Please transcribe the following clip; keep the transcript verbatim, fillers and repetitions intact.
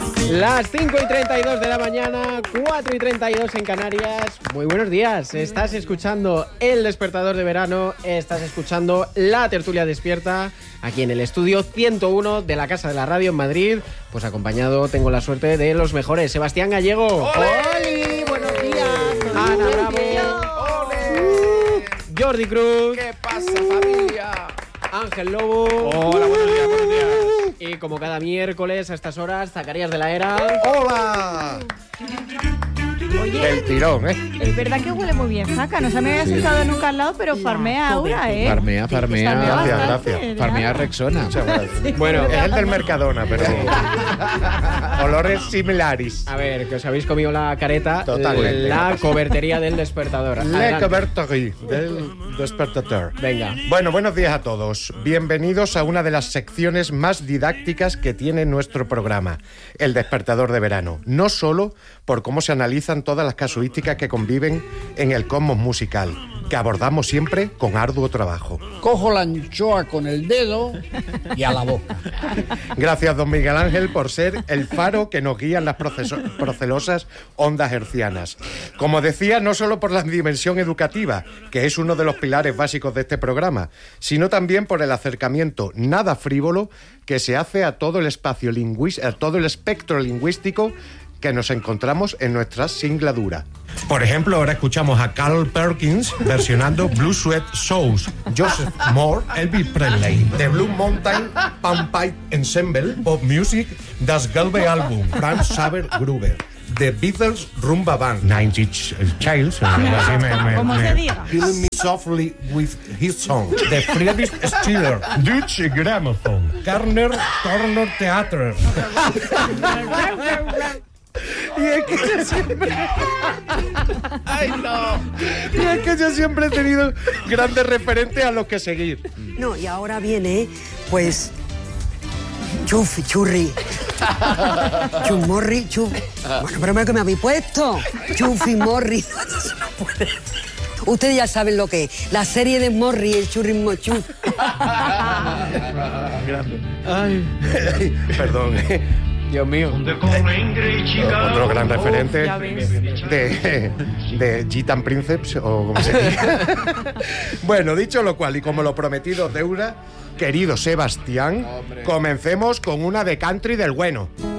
Las cinco y treinta y dos de la mañana, cuatro y treinta y dos en Canarias. Muy buenos días, estás escuchando El Despertador de Verano, estás escuchando La Tertulia Despierta, aquí en el estudio ciento uno de la Casa de la Radio en Madrid. Pues acompañado tengo la suerte de los mejores. Sebastián Gallego. ¡Oli! ¡Buenos días! Ana Bravo. ¡Ole! Jordi Cruz. ¿Qué pasa, familia? Ángel Lobo. Hola, buenos días, buenos días. Y como cada miércoles a estas horas, Zacarías de la Era. ¡Hola! Oye, El tirón, ¿eh? es verdad que huele muy bien, Zaca. No se me había sentado nunca al lado, pero farmea ahora, ¿eh? Farmea, farmea. Farmea Gracias, bastante, gracias. ¿verdad? Farmea Rexona. Muchas gracias. Bueno, Es el del Mercadona, pero olores similares. a ver, que os habéis comido la careta. Totalmente. La cobertería del Despertador. Le Adelante. Coberterie del Despertador. Venga. Bueno, buenos días a todos. Bienvenidos a una de las secciones más didácticas que tiene nuestro programa, El Despertador de Verano. No solo por cómo se analizan todas las casuísticas que conviven en el cosmos musical, que abordamos siempre con arduo trabajo. Cojo la anchoa con el dedo y a la boca. Gracias, don Miguel Ángel, por ser el faro que nos guían las proceso- procelosas ondas hercianas. Como decía, no solo por la dimensión educativa, que es uno de los pilares básicos de este programa, sino también por el acercamiento nada frívolo que se hace a todo el espacio lingüístico, a todo el espectro lingüístico que nos encontramos en nuestra singladura. Por ejemplo, ahora escuchamos a Carl Perkins versionando Blue Sweat Shoes, Joseph Moore, Elvis Presley, The Blue Mountain Panpipe Ensemble, Pop Music, Das Gelbe Album, Franz Xaver Gruber, The Beatles Rumba Band, Nine Inch Nails, así me- me- Como me- se diga. Killing Me Softly with His Song, The Friedrich Stiller, Deutsche Grammophon, Karner Corner Theater. Y es que yo siempre... ¡Ay, no! Y es que yo siempre he tenido grandes referentes a los que seguir. No, y ahora viene, pues, Chufi, Churri, Chumorri, Chuf... Bueno, pero mira que me habéis puesto. Chufi, Morri. Eso no puede. Ustedes ya saben lo que es. La serie de Morri y el Churri Mochuf. Ay, Perdón. Dios mío. Otro gran referente ya ves. de, de Gitan Princeps, o como se diga. Bueno, dicho lo cual, y como lo prometido deuda, querido Sebastián, comencemos con una de country del bueno.